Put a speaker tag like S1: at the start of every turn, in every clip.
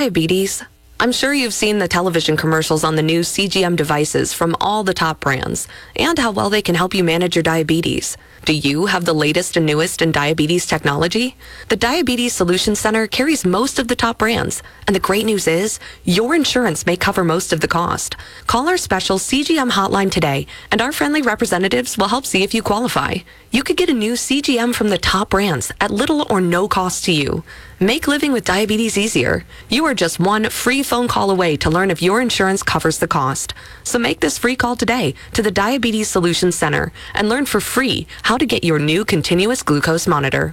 S1: diabetes? I'm sure you've seen the television commercials on the new CGM devices from all the top brands and how well they can help you manage your diabetes. Do you have the latest and newest in diabetes technology? The Diabetes Solutions Center carries most of the top brands, and the great news is your insurance may cover most of the cost. Call our special CGM hotline today, and our friendly representatives will help see if you qualify. You could get a new CGM from the top brands at little or no cost to you. Make living with diabetes easier. You are just one free phone call away to learn if your insurance covers the cost. So make this free call today to the Diabetes Solutions Center and learn for free how to get your new continuous glucose monitor.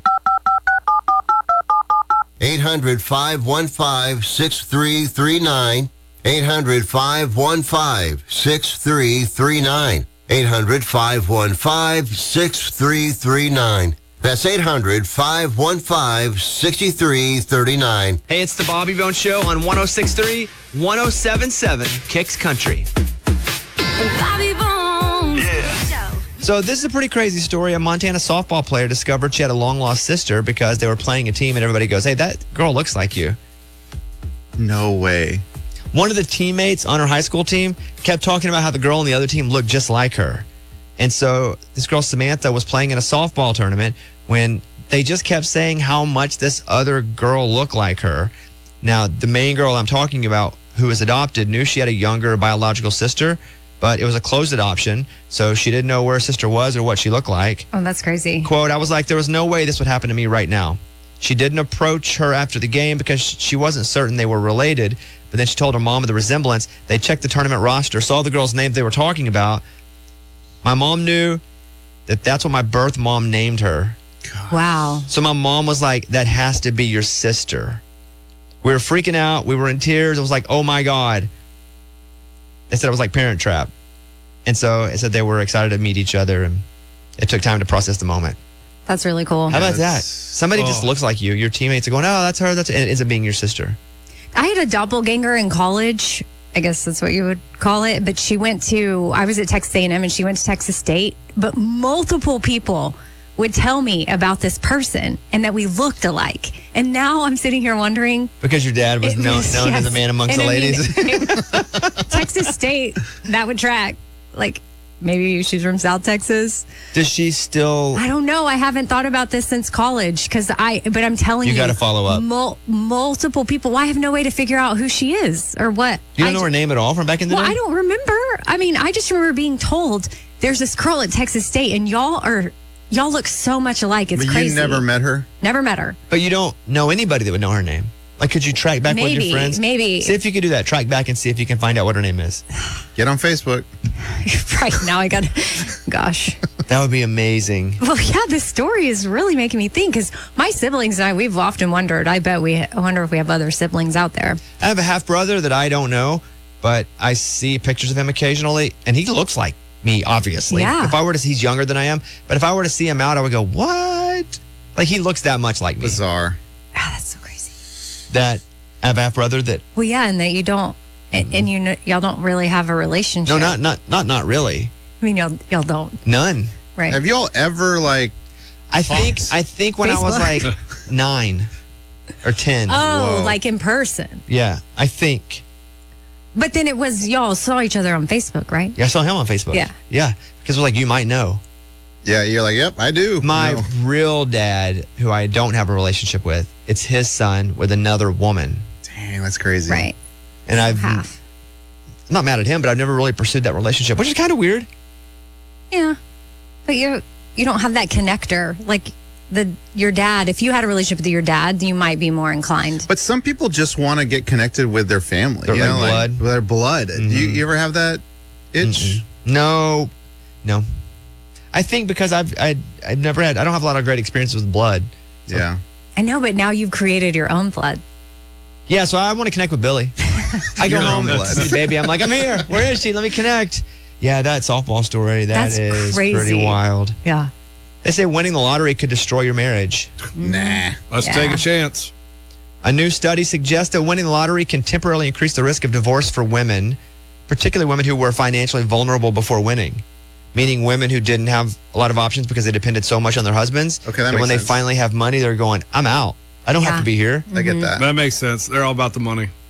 S2: 800-515-6339. 800-515-6339. 800-515-6339. That's 800-515-6339.
S3: Hey, it's the Bobby Bone Show on 106.3, 107.7 Kicks Country.
S4: Bobby Bones.
S3: Yeah. So this is a pretty crazy story. A Montana softball player discovered she had a long-lost sister because they were playing a team and everybody goes, hey, that girl looks like you.
S5: No way.
S3: One of the teammates on her high school team kept talking about how the girl on the other team looked just like her. And so this girl, Samantha, was playing in a softball tournament when they just kept saying how much this other girl looked like her. Now, the main girl I'm talking about, who was adopted, knew she had a younger biological sister, but it was a closed adoption, so she didn't know where her sister was or what she looked like.
S4: Oh, that's crazy.
S3: Quote, I was like, there was no way this would happen to me right now. She didn't approach her after the game because she wasn't certain they were related, but then she told her mom of the resemblance. They checked the tournament roster, saw the girl's name they were talking about. My mom knew that that's what my birth mom named her.
S4: Wow.
S3: So my mom was like, that has to be your sister. We were freaking out. We were in tears. It was like, oh my God. They said it was like Parent Trap. And so it said they were excited to meet each other, and it took time to process the moment.
S4: That's really cool.
S3: How about that? Somebody just looks like you. Your teammates are going, oh, that's her. And it ends up being your sister.
S4: I had a doppelganger in college. I guess that's what you would call it. But I was at Texas A&M and she went to Texas State. But multiple people would tell me about this person and that we looked alike. And now I'm sitting here wondering.
S3: Because your dad was known as a man amongst the ladies.
S4: Texas State, that would track. Like, maybe she's from South Texas.
S3: Does she still?
S4: I don't know. I haven't thought about this since college but I'm telling you.
S3: You got to follow up.
S4: Multiple people. Well, I have no way to figure out who she is or what.
S3: You don't know her name at all from back in the day?
S4: I don't remember. I mean, I just remember being told there's this girl at Texas State and y'all look so much alike. It's crazy.
S5: You never met her?
S4: Never met her.
S3: But you don't know anybody that would know her name. Like, could you track back one of your friends?
S4: Maybe.
S3: See if you could do that. Track back and see if you can find out what her name is.
S5: Get on Facebook.
S4: Right now I got gosh.
S3: That would be amazing.
S4: Well, yeah, this story is really making me think because my siblings and I, we've often wondered. I wonder if we have other siblings out there.
S3: I have a half brother that I don't know, but I see pictures of him occasionally, and he looks like me, obviously.
S4: Yeah.
S3: If I were to see, he's younger than I am, but if I were to see him out, I would go, what? Like, he looks that much like me.
S5: Bizarre.
S4: Ah, that's so crazy.
S3: That I have a half brother that.
S4: Well, yeah, and that you don't, and y'all don't really have a relationship.
S3: No, not really.
S4: I mean, y'all don't.
S3: None.
S4: Right.
S5: Have y'all ever
S3: I think when I was like 9 or 10.
S4: Oh,
S5: Whoa.
S4: like in person.
S3: Yeah, I think.
S4: But then it was y'all saw each other on Facebook, right?
S3: Yeah, I saw him on Facebook.
S4: Yeah.
S3: Yeah, because like, you might know.
S5: Yeah, you're like, yep, I do.
S3: My
S5: No.
S3: real dad, who I don't have a relationship with, it's his son with another woman.
S5: Dang, that's crazy.
S4: Right.
S3: And I'm
S4: Half.
S3: not mad at him, but I've never really pursued that relationship, which is kind of weird.
S4: Yeah. But you don't have that connector. Like your dad, if you had a relationship with your dad, you might be more inclined.
S5: But some people just want to get connected with their family.
S3: Their
S5: like
S3: blood.
S5: with their blood.
S3: Mm-hmm.
S5: You ever have that itch?
S3: No. I think because I've never had, I don't have a lot of great experiences with blood. So.
S5: Yeah.
S4: I know, but now you've created your own blood.
S3: Yeah, so I want to connect with Billy. I go
S5: Your
S3: home,
S5: own blood.
S3: baby. I'm like, I'm here. Where is she? Let me connect. Yeah, that softball story,
S4: That's
S3: is
S4: crazy.
S3: pretty wild.
S4: Yeah.
S3: They say winning the lottery could destroy your marriage.
S5: Nah.
S6: Let's take a chance.
S3: A new study suggests that winning the lottery can temporarily increase the risk of divorce for women, particularly women who were financially vulnerable before winning. Meaning women who didn't have a lot of options because they depended so much on their husbands.
S5: Okay, that
S3: and
S5: makes
S3: when they
S5: sense.
S3: finally have money, they're going, I'm out. I don't have to be here.
S5: I get that.
S6: That makes sense. They're all about the money.